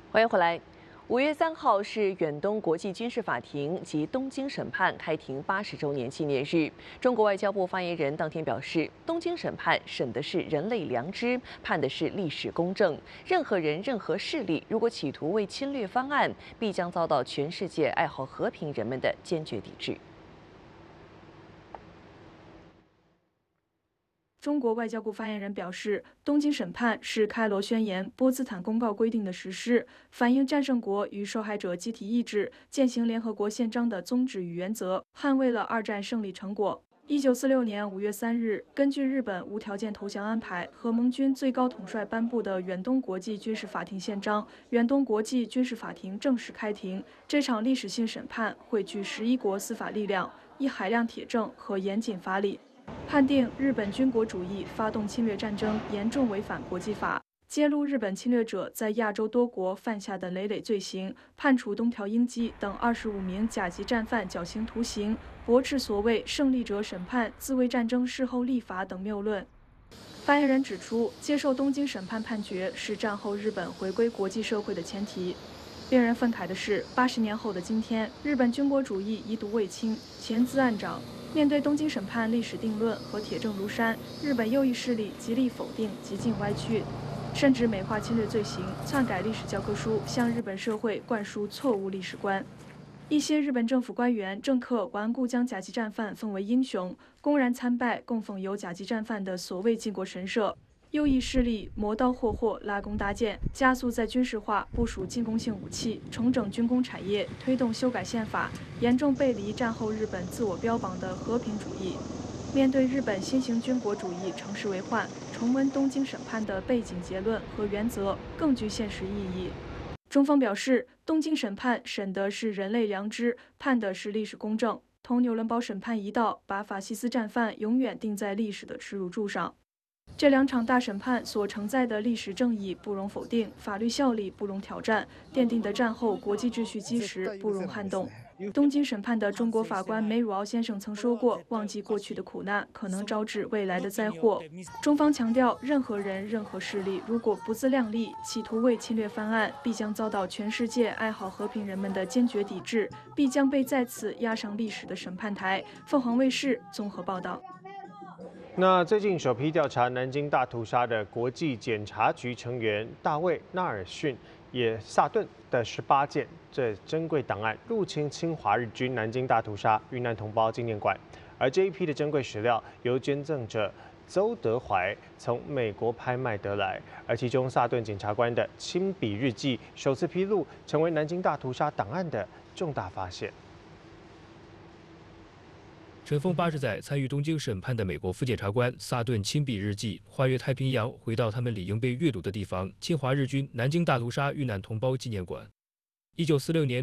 欢迎回来。5月3号是远东国际军事法庭及东京审判开庭80周年纪念日。中国外交部发言人当天表示，东京审判审的是人类良知，判的是历史公正。任何人、任何势力，如果企图为侵略翻案，必将遭到全世界爱好和平人们的坚决抵制。 中国外交部发言人表示，东京审判是开罗宣言、波茨坦公告规定的实施，反映战胜国与受害者集体意志，践行联合国宪章的宗旨与原则，捍卫了二战胜利成果。1946年5月3日，根据日本无条件投降安排和盟军最高统帅颁布的远东国际军事法庭宪章，远东国际军事法庭正式开庭。这场历史性审判汇聚11国司法力量，以海量铁证和严谨法理，判定日本军国主义发动侵略战争严重违反国际法，揭露日本侵略者在亚洲多国犯下的累累罪行，判处东条英机等25名甲级战犯绞刑徒刑，驳斥所谓胜利者审判、自卫战争事后立法等谬论。发言人指出，接受东京审判判决是战后日本回归国际社会的前提。令人愤慨的是，80年后的今天，日本军国主义遗毒未清，潜滋暗长。面对东京审判历史定论和铁证如山，日本右翼势力极力否定、极尽歪曲，甚至美化侵略罪行，篡改历史教科书，向日本社会灌输错误历史观。一些日本政府官员、政客顽固将甲级战犯奉为英雄，公然参拜供奉有甲级战犯的所谓靖国神社。右翼势力磨刀霍霍、拉弓搭箭，加速在军事化部署进攻性武器，重整军工产业，推动修改宪法，严重背离战后日本自我标榜的和平主义。面对日本新型军国主义乘势为患，重温东京审判的背景结论和原则更具现实意义。中方表示，东京审判审的是人类良知，判的是历史公正，同纽伦堡审判一道，把法西斯战犯永远钉在历史的耻辱柱上。这两场大审判所承载的历史正义不容否定，法律效力不容挑战，奠定的战后国际秩序基石不容撼动。东京审判的中国法官梅汝敖先生曾说过：“忘记过去的苦难，可能招致未来的灾祸。”中方强调，任何人、任何势力如果不自量力，企图为侵略翻案，必将遭到全世界爱好和平人们的坚决抵制，必将被再次押上历史的审判台。凤凰卫视综合报道。 那最近首批调查南京大屠杀的国际检察局成员大卫·纳尔逊也萨顿的18件这珍贵档案入侵侵华日军南京大屠杀遇难同胞纪念馆，而这一批的珍贵史料由捐赠者邹德怀从美国拍卖得来，而其中萨顿检察官的亲笔日记首次披露，成为南京大屠杀档案的重大发现。 尘封80载参与东京审判的美国副检察官萨顿亲笔日记，跨越太平洋回到他们理应被阅读的地方——侵华日军南京大屠杀遇难同胞纪念馆。1946年。